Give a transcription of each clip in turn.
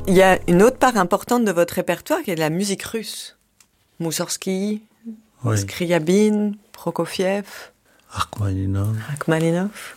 Il y a une autre part importante de votre répertoire qui est de la musique russe. Moussorski, Oui. Scriabine, Prokofiev, Rachmaninov. Rachmaninov.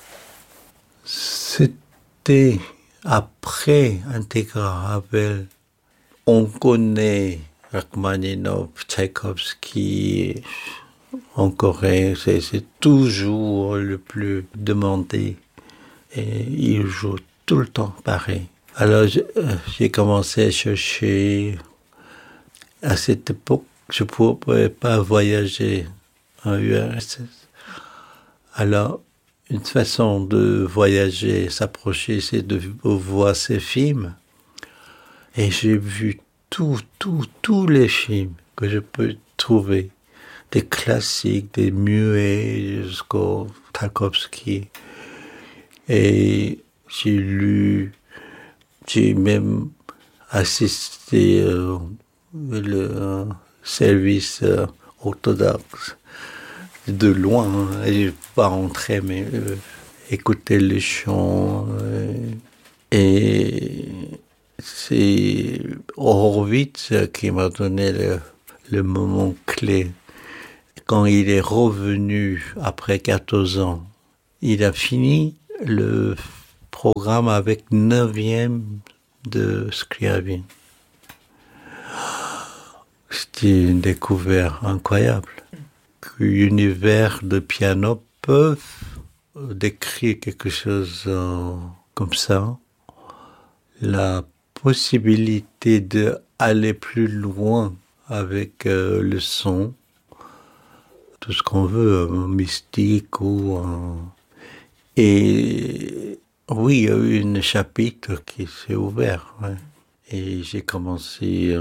C'était après Integra Ravel. On connaît Rachmaninov, Tchaïkovski en Corée. C'est toujours le plus demandé. Et il joue tout le temps pareil. Alors j'ai commencé à chercher. À cette époque, je ne pouvais pas voyager en URSS. Alors, une façon de voyager, s'approcher, c'est de voir ces films. Et j'ai vu tous les films que je peux trouver. Des classiques, des muets, jusqu'au Tarkovsky. Et j'ai même assisté le service orthodoxe de loin. Je ne peux pas rentrer, mais écouter les chants. Et c'est Horowitz qui m'a donné le moment clé. Quand il est revenu après 14 ans, il a fini le programme avec 9e de Scriabine. C'était une découverte incroyable. L'univers de piano peut décrire quelque chose comme ça. La possibilité d'aller plus loin avec le son, tout ce qu'on veut, mystique ou... Et oui, il y a eu un chapitre qui s'est ouvert. Ouais. Et j'ai commencé...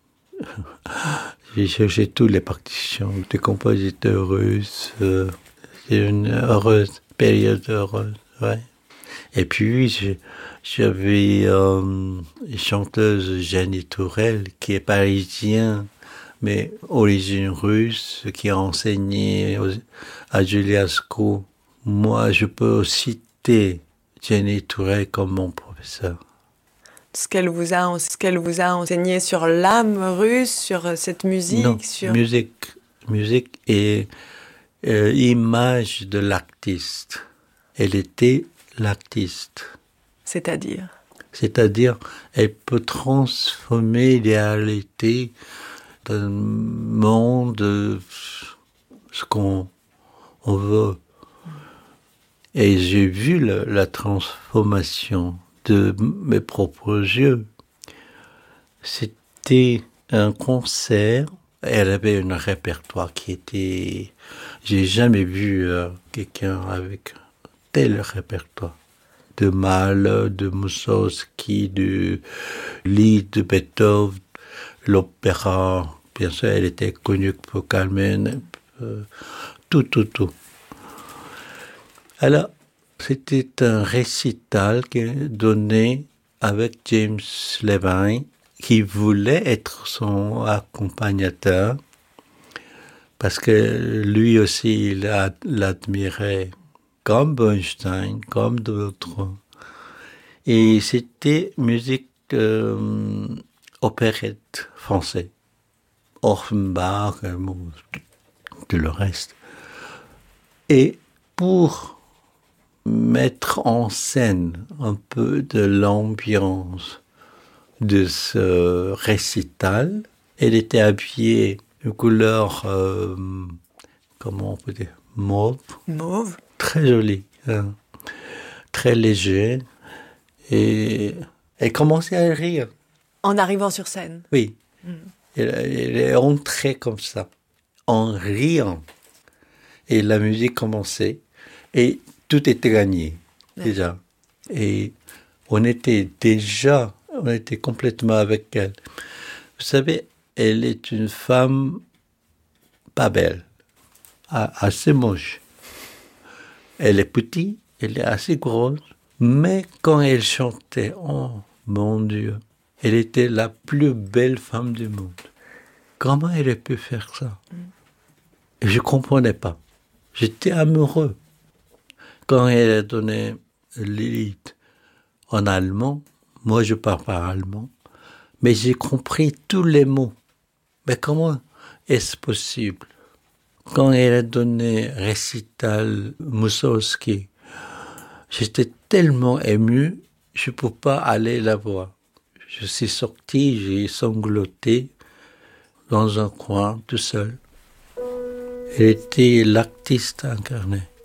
j'ai cherché toutes les partitions des compositeurs russes. C'est une période heureuse. Ouais. Et puis, j'avais une chanteuse, Jenny Tourelle, qui est parisienne, mais origine russe, qui a enseigné à Julia School. Moi, je peux citer Jenny Tourelle comme mon professeur. Ce qu'elle vous a enseigné sur l'âme russe, sur cette musique. Non, sur... musique et image de l'artiste. Elle était l'artiste. C'est-à-dire, elle peut transformer les réalités d'un monde, ce qu'on veut. Et j'ai vu la transformation de mes propres yeux. C'était un concert. Elle avait un répertoire qui était... J'ai jamais vu quelqu'un avec un tel répertoire. De Mahler, de Mussorgsky, de Lied de Beethoven, l'opéra. Bien sûr, elle était connue pour Carmen. Tout. Alors, c'était un récital qui est donné avec James Levine, qui voulait être son accompagnateur, parce que lui aussi, il l'admirait, comme Bernstein, comme d'autres. Et c'était musique opérette français. Offenbach, tout le reste. Et pour mettre en scène un peu de l'ambiance de ce récital, elle était habillée de couleur, comment on peut dire, mauve. Mauve. Très jolie, hein, très léger. Et elle commençait à rire. En arrivant sur scène. Oui. Elle est entrée comme ça, en riant. Et la musique commençait. Et tout était gagné, déjà. Et on était complètement avec elle. Vous savez, elle est une femme pas belle, assez moche. Elle est petite, elle est assez grosse, mais quand elle chantait, oh mon Dieu, elle était la plus belle femme du monde. Comment elle a pu faire ça? Et je ne comprenais pas. J'étais amoureux. Quand elle a donné l'élite en allemand, moi je parle pas allemand, Mais j'ai compris tous les mots. Mais comment est-ce possible? Quand elle a donné récital Mussorgsky, j'étais tellement ému, je ne peux pas aller la voir. Je suis sorti, j'ai sangloté dans un coin tout seul. Elle était l'artiste incarné.